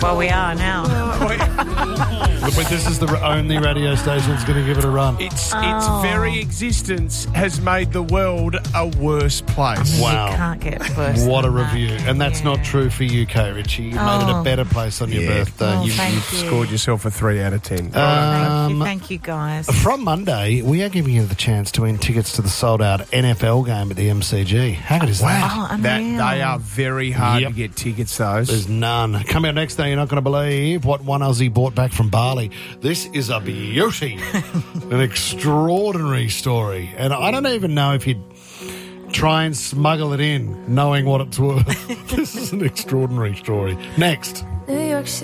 Well, we are now. But this is the only radio station that's going to give it a run. Its very existence has made the world a worse place. Wow. You can't get worse. What a than that, review. can And that's you? not true for UK, Richie. You made it a better place on your birthday. Oh, You've thank you. scored yourself a 3 out of 10. Thank you, guys. From Monday, we are giving you the chance to win tickets to the sold-out NFL game at the MCG. How good is that? Oh, unreal. They are very hard to get tickets, those. There's none. Coming up next, though, you're not going to believe what one Aussie bought back from Bali. This is a beauty. An extraordinary story. And I don't even know if you'd try and smuggle it in, knowing what it's worth. This is an extraordinary story. Next. New York